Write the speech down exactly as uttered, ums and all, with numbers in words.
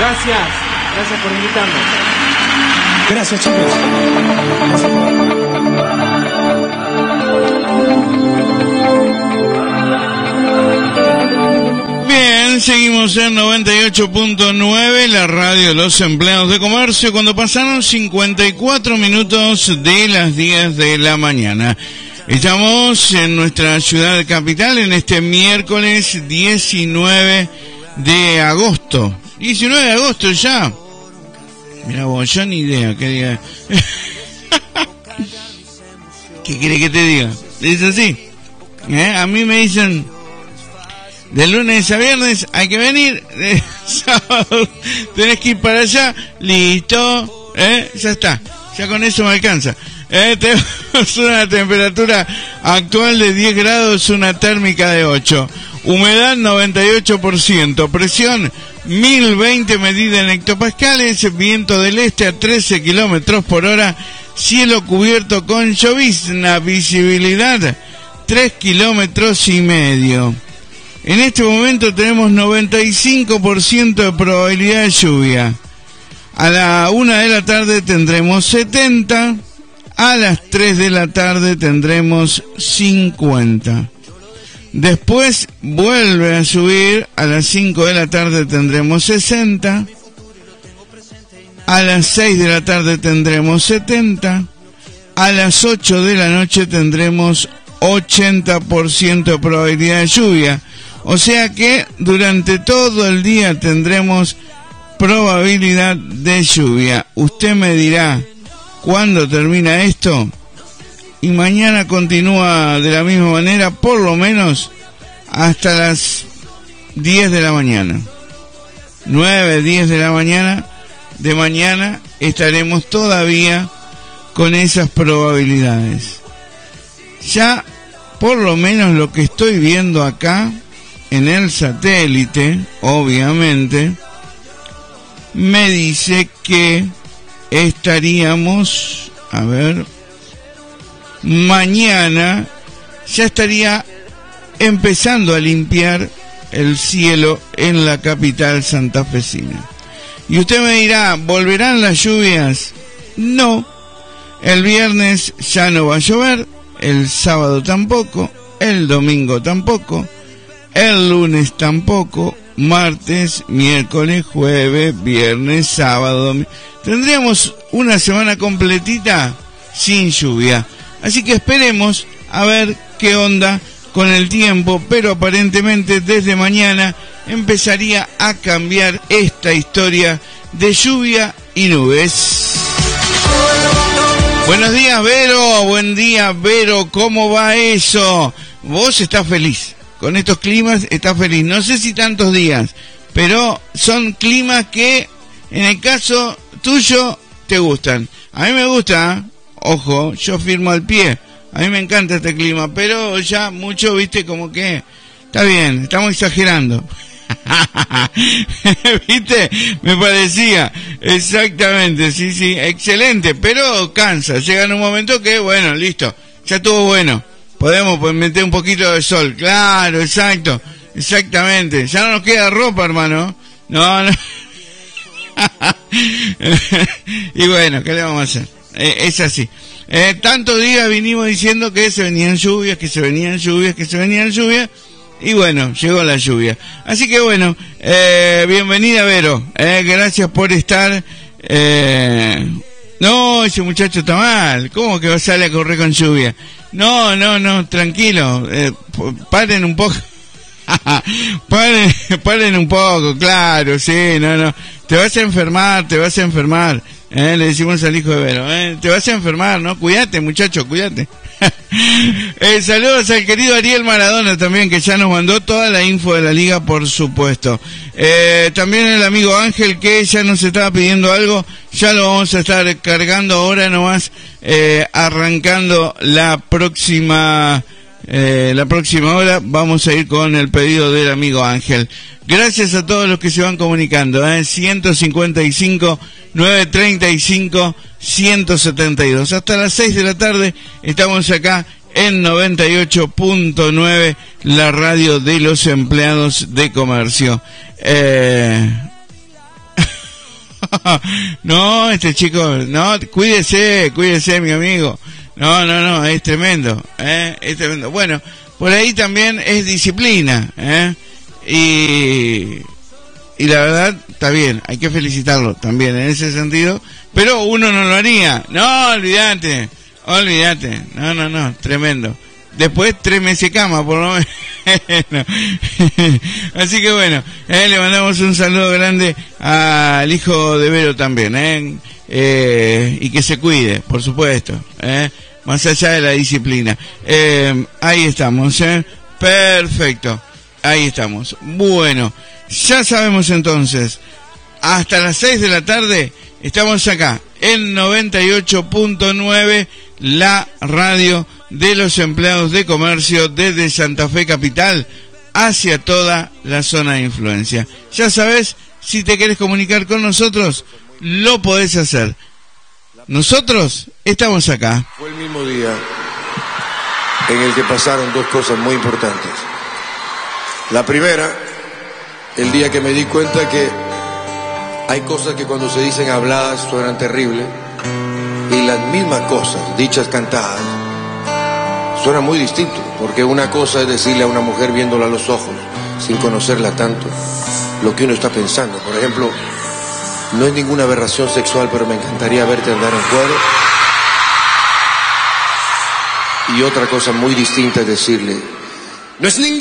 Gracias, gracias por invitarnos. Gracias, chicos. Bien, seguimos en noventa y ocho punto nueve, la radio de los empleados de comercio, cuando pasaron cincuenta y cuatro minutos de las diez de la mañana. Estamos en nuestra ciudad capital en este miércoles diecinueve de agosto. diecinueve de agosto ya. Mira vos, yo ni idea qué diga. ¿Qué quiere que te diga? Es así. ¿Eh? A mí me dicen, de lunes a viernes hay que venir, de sábado tenés que ir para allá, listo, ¿eh? Ya está, ya con eso me alcanza. Eh, tenemos una temperatura actual de diez grados, una térmica de ocho. Humedad noventa y ocho por ciento, presión mil veinte medida en hectopascales, viento del este a trece kilómetros por hora, cielo cubierto con llovizna, visibilidad tres kilómetros y medio. En este momento tenemos noventa y cinco por ciento de probabilidad de lluvia. A la una de la tarde tendremos setenta, a las tres de la tarde tendremos cincuenta. Después vuelve a subir, a las cinco de la tarde tendremos sesenta, a las seis de la tarde tendremos setenta, a las ocho de la noche tendremos ochenta por ciento de probabilidad de lluvia. O sea que durante todo el día tendremos probabilidad de lluvia. Usted me dirá, ¿cuándo termina esto? Y mañana continúa de la misma manera, por lo menos hasta las diez de la mañana. nueve, diez de la mañana de mañana estaremos todavía con esas probabilidades. Ya, por lo menos lo que estoy viendo acá, en el satélite, obviamente, me dice que estaríamos, a ver, mañana ya estaría empezando a limpiar el cielo en la capital santafesina. Y usted me dirá, ¿volverán las lluvias? No, el viernes ya no va a llover, el sábado tampoco, el domingo tampoco, el lunes tampoco, martes, miércoles, jueves, viernes, sábado, domingo. Tendríamos una semana completita sin lluvia. Así que esperemos a ver qué onda con el tiempo, pero aparentemente desde mañana empezaría a cambiar esta historia de lluvia y nubes. Buenos días, Vero, buen día, Vero, ¿cómo va eso? Vos estás feliz, con estos climas estás feliz, no sé si tantos días, pero son climas que en el caso tuyo te gustan. A mí me gusta, ¿eh? Ojo, yo firmo al pie. A mí me encanta este clima, pero ya mucho, viste, como que está bien, estamos exagerando. ¿Viste? Me parecía, exactamente, sí, sí, excelente, pero cansa. Llega en un momento que, bueno, listo, ya estuvo bueno. Podemos pues, meter un poquito de sol, claro, exacto, exactamente. Ya no nos queda ropa, hermano. No, no. Y bueno, ¿qué le vamos a hacer? Eh, es así. Eh, tantos días vinimos diciendo que se venían lluvias, que se venían lluvias, que se venían lluvias, y bueno, llegó la lluvia. Así que bueno, eh, bienvenida, Vero, eh, gracias por estar. Eh, no, ese muchacho está mal, ¿cómo que va a salir a correr con lluvia? No, no, no, tranquilo, eh, paren un poco. paren, paren un poco, claro, sí, no, no, te vas a enfermar, te vas a enfermar. Eh, le decimos al hijo de Vero, eh, te vas a enfermar, ¿no? Cuídate, muchacho, cuídate. eh, saludos al querido Ariel Maradona también, que ya nos mandó toda la info de la liga, por supuesto. Eh, también el amigo Ángel, que ya nos estaba pidiendo algo, ya lo vamos a estar cargando ahora nomás, eh, arrancando la próxima... Eh, la próxima hora vamos a ir con el pedido del amigo Ángel. Gracias a todos los que se van comunicando, ¿eh? ciento cincuenta y cinco, novecientos treinta y cinco, ciento setenta y dos. Hasta las seis de la tarde estamos acá en noventa y ocho punto nueve, la radio de los empleados de comercio. Eh... No, este chico, no, cuídese, cuídese, mi amigo. No, no, no, es tremendo, ¿eh? Es tremendo. Bueno, por ahí también es disciplina, ¿eh? Y, y la verdad, está bien, hay que felicitarlo también en ese sentido, pero uno no lo haría. No, olvídate, olvídate. No, no, no, tremendo. Después tres meses cama, por lo menos. Así que bueno, eh, le mandamos un saludo grande al hijo de Vero también, eh, eh, y que se cuide, por supuesto, eh, más allá de la disciplina. Eh, ahí estamos, eh, perfecto, ahí estamos. Bueno, ya sabemos entonces, hasta las seis de la tarde estamos acá en noventa y ocho punto nueve, la radio de los empleados de comercio desde Santa Fe Capital hacia toda la zona de influencia. Ya sabes, si te querés comunicar con nosotros, lo podés hacer. Nosotros estamos acá. Fue el mismo día en el que pasaron dos cosas muy importantes. La primera, el día que me di cuenta que hay cosas que cuando se dicen habladas suenan terribles, y las mismas cosas dichas cantadas suena muy distinto, porque una cosa es decirle a una mujer viéndola a los ojos, sin conocerla tanto, lo que uno está pensando. Por ejemplo, no es ninguna aberración sexual, pero me encantaría verte andar en cuero. Y otra cosa muy distinta es decirle, no es ningún